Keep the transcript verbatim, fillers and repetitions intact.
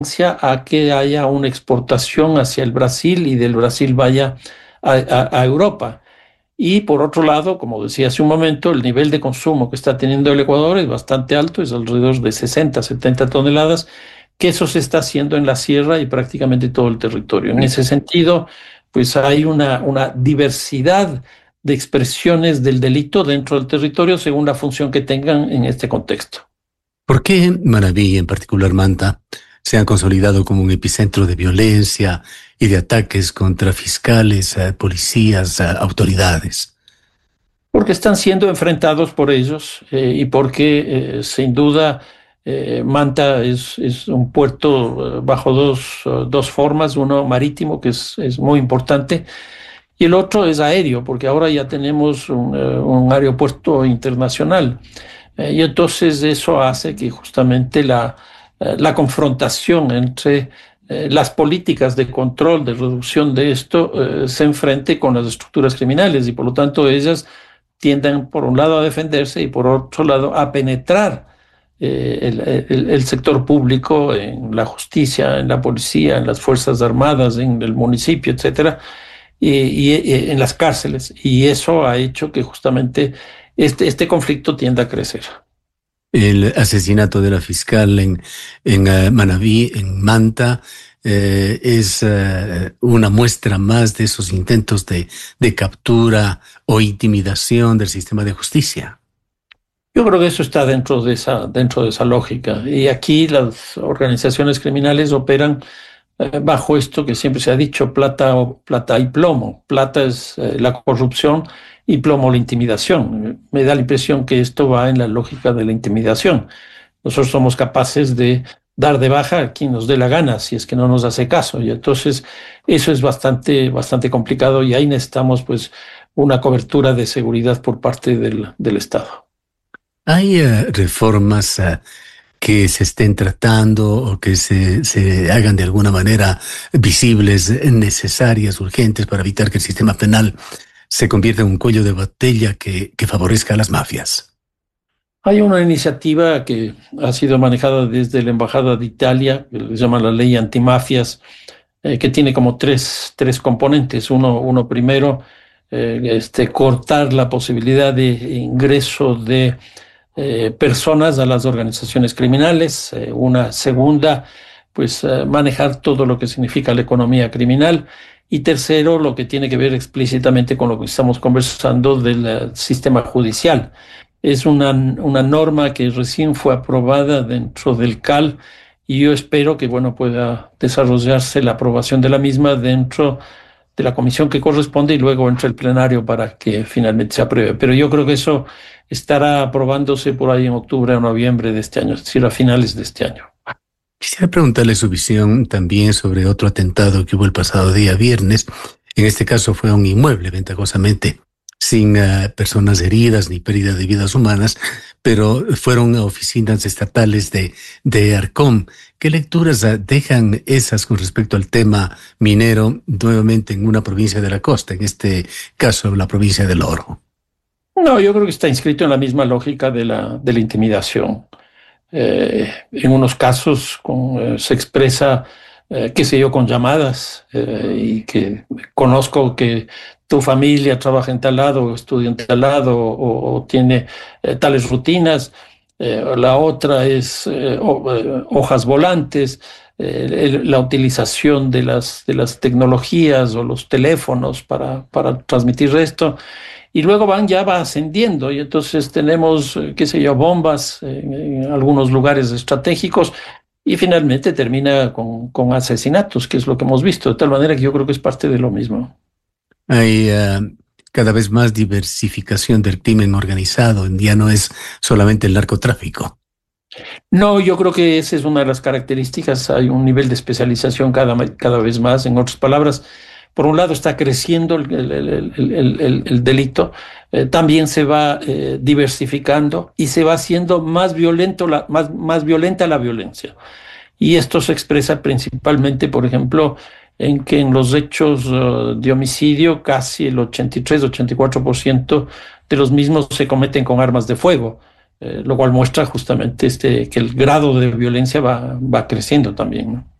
a que haya una exportación hacia el Brasil y del Brasil vaya a, a, a Europa. Y por otro lado, como decía hace un momento, el nivel de consumo que está teniendo el Ecuador es bastante alto, es alrededor de sesenta, setenta toneladas, que eso se está haciendo en la sierra y prácticamente todo el territorio. En ese sentido, pues hay una, una diversidad de expresiones del delito dentro del territorio según la función que tengan en este contexto. ¿Por qué Manabí, en particular Manta, se han consolidado como un epicentro de violencia y de ataques contra fiscales, eh, policías, eh, autoridades? Porque están siendo enfrentados por ellos eh, y porque eh, sin duda eh, Manta es, es un puerto eh, bajo dos, uh, dos formas, uno marítimo que es, es muy importante y el otro es aéreo, porque ahora ya tenemos un, uh, un aeropuerto internacional. Eh, y entonces eso hace que justamente la, eh, la confrontación entre eh, las políticas de control, de reducción de esto, eh, se enfrente con las estructuras criminales y por lo tanto ellas tienden por un lado a defenderse y por otro lado a penetrar eh, el, el, el sector público, en la justicia, en la policía, en las fuerzas armadas, en el municipio, etcétera, y, y, y en las cárceles. Y eso ha hecho que justamente este, este conflicto tienda a crecer. El asesinato de la fiscal en, en uh, Manabí, en Manta, eh, es uh, una muestra más de esos intentos de, de captura o intimidación del sistema de justicia. Yo creo que eso está dentro de esa, dentro de esa lógica. Y aquí las organizaciones criminales operan eh, bajo esto que siempre se ha dicho, plata, o, plata y plomo. Plata es eh, la corrupción y plomo la intimidación. Me da la impresión que esto va en la lógica de la intimidación. Nosotros somos capaces de dar de baja a quien nos dé la gana, si es que no nos hace caso. Y entonces eso es bastante, bastante complicado y ahí necesitamos pues una cobertura de seguridad por parte del, del Estado. ¿Hay uh, reformas uh, que se estén tratando o que se, se hagan de alguna manera visibles, necesarias, urgentes para evitar que el sistema penal se convierta en un cuello de botella que, que favorezca a las mafias? Hay una iniciativa que ha sido manejada desde la Embajada de Italia, que se llama la Ley Antimafias, eh, que tiene como tres, tres componentes. Uno, uno primero, eh, este, cortar la posibilidad de ingreso de eh, personas a las organizaciones criminales. Eh, una segunda, pues eh, manejar todo lo que significa la economía criminal. Y tercero, lo que tiene que ver explícitamente con lo que estamos conversando del uh, sistema judicial. Es una, una norma que recién fue aprobada dentro del C A L y yo espero que bueno, pueda desarrollarse la aprobación de la misma dentro de la comisión que corresponde y luego entre el plenario para que finalmente se apruebe. Pero yo creo que eso estará aprobándose por ahí en octubre o noviembre de este año, es decir, a finales de este año. Quisiera preguntarle su visión también sobre otro atentado que hubo el pasado día viernes. En este caso fue a un inmueble, ventajosamente, sin uh, personas heridas ni pérdida de vidas humanas, pero fueron a oficinas estatales de, de Arcom. ¿Qué lecturas uh, dejan esas con respecto al tema minero nuevamente en una provincia de la costa, en este caso la provincia del Oro? No, yo creo que está inscrito en la misma lógica de la, de la intimidación. Eh, en unos casos con, eh, se expresa, eh, qué sé yo, con llamadas eh, y que conozco que tu familia trabaja en tal lado, o estudia en tal lado, o, o tiene eh, tales rutinas. Eh, la otra es eh, ho, eh, hojas volantes, eh, el, la utilización de las, de las tecnologías o los teléfonos para, para transmitir esto. Y luego van, ya va ascendiendo y entonces tenemos, qué sé yo, bombas en, en algunos lugares estratégicos y finalmente termina con, con asesinatos, que es lo que hemos visto, de tal manera que yo creo que es parte de lo mismo. Hay uh, cada vez más diversificación del crimen organizado, ya no es solamente el narcotráfico. No, yo creo que esa es una de las características, hay un nivel de especialización cada, cada vez más, en otras palabras. Por un lado está creciendo el, el, el, el, el, el delito, eh, también se va eh, diversificando y se va haciendo más, violento la, más, más violenta la violencia. Y esto se expresa principalmente, por ejemplo, en que en los hechos uh, de homicidio casi el ochenta y tres, ochenta y cuatro por ciento de los mismos se cometen con armas de fuego. eh, lo cual muestra justamente este, que el grado de violencia va, va creciendo también, ¿no?